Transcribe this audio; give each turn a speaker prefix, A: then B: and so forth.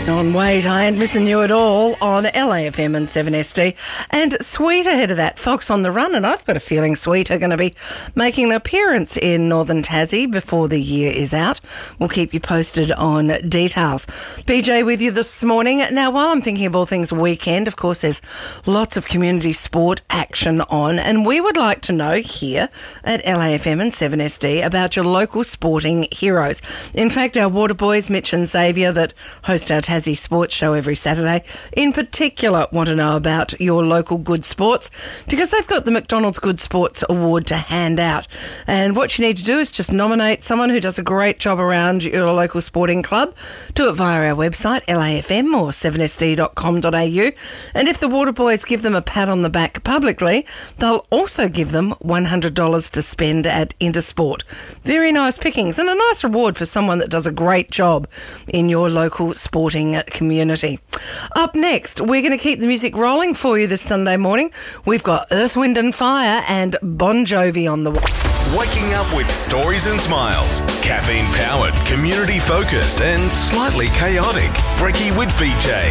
A: On Wait, I ain't missing you at all on LAFM and 7SD. And Sweet ahead of that, Fox on the Run, and I've got a feeling Sweet are going to be making an appearance in Northern Tassie before the year is out. We'll keep you posted on details. BJ with you this morning. Now, while I'm thinking of all things weekend, of course, there's lots of community sport action on, and we would like to know here at LAFM and 7SD about your local sporting heroes. In fact, our water boys, Mitch and Xavier, that host our Tassie Sports Show every Saturday, in particular want to know about your local good sports because they've got the McDonald's Good Sports Award to hand out. And what you need to do is just nominate someone who does a great job around your local sporting club. Do it via our website, LAFM or 7sd.com.au. And if the water boys give them a pat on the back publicly, they'll also give them $100 to spend at Intersport. Very nice pickings and a nice reward for someone that does a great job in your local sporting community. Up next, we're going to keep the music rolling for you this Sunday morning. We've got Earth, Wind and Fire and Bon Jovi on the way.
B: Waking up with stories and smiles. Caffeine powered, community focused and slightly chaotic. Brekkie with BJ.